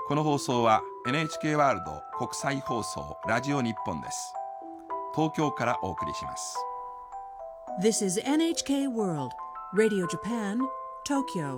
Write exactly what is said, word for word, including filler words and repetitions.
この放送は エヌエイチケー ワールド国際放送ラジオ日本です。東京からお送りします。 This is エヌエイチケー World Radio Japan, Tokyo.